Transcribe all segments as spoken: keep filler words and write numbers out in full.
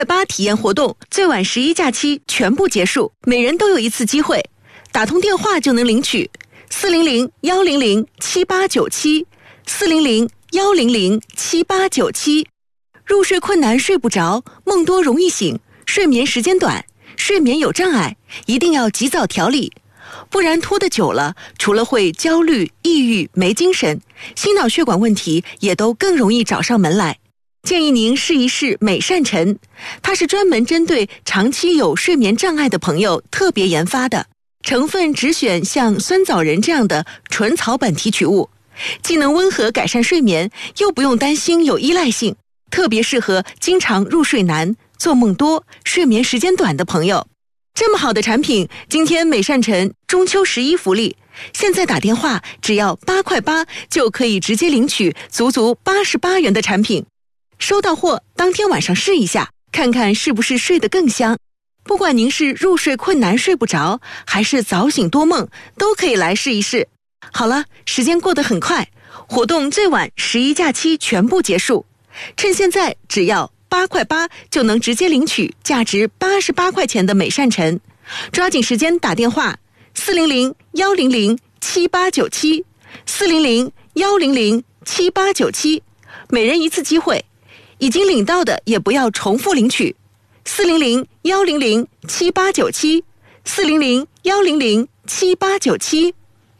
八体验活动最晚十一假期全部结束，每人都有一次机会，打通电话就能领取四零零幺零零七八九七四零零幺零零七八九七。入睡困难睡不着，梦多容易醒，睡眠时间短，睡眠有障碍，一定要及早调理，不然拖得久了，除了会焦虑、抑郁、没精神，心脑血管问题也都更容易找上门来。建议您试一试美善晨，它是专门针对长期有睡眠障碍的朋友特别研发的，成分只选像酸枣仁这样的纯草本提取物，既能温和改善睡眠，又不用担心有依赖性，特别适合经常入睡难、做梦多、睡眠时间短的朋友。这么好的产品，今天美善晨中秋十一福利，现在打电话只要八块八就可以直接领取足足八十八元的产品。收到货当天晚上试一下，看看是不是睡得更香。不管您是入睡困难睡不着，还是早醒多梦，都可以来试一试。好了，时间过得很快，活动最晚十一假期全部结束，趁现在只要八块八就能直接领取价值八十八块钱的美善晨，抓紧时间打电话四零零幺零零七八九七四零零幺零零七八九七，每人一次机会，已经领到的也不要重复领取。四零零幺零零七八九七四零零幺零零七八九七。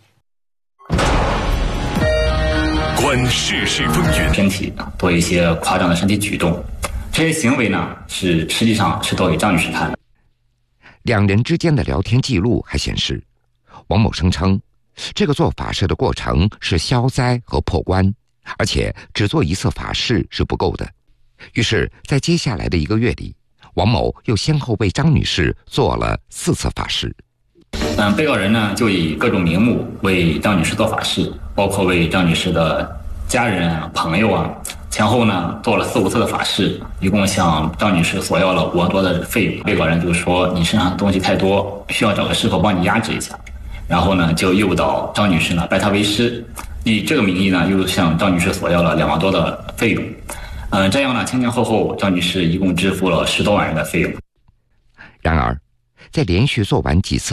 观世事风云， 身体多一些夸张的身体举动，这些行为呢，是实际上是都给张女士看的。 两人之间的聊天记录还显示，王某声称，这个做法事的过程是消灾和破关，而且只做一次法事是不够的。于是，在接下来的一个月里，王某又先后为张女士做了四次法事。 嗯，被告人呢就以各种名目为张女士做法事，包括为张女士的家人啊、朋友啊，前后呢做了四五次的法事，一共向张女士索要了五万多的费用。被告人就说：“你身上东西太多，需要找个师傅帮你压制一下。”然后呢，就诱导张女士呢拜他为师，以这个名义呢又向张女士索要了两万多的费用。嗯，这样呢，前前后后张女士一共支付了十多万元的费用。 然而，在连续做完几次